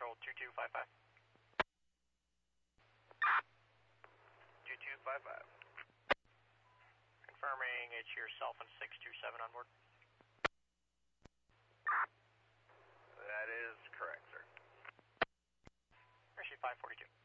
Control 2255. 2255. Confirming it's yourself and 627 on board. That is correct, sir. Mercy 542.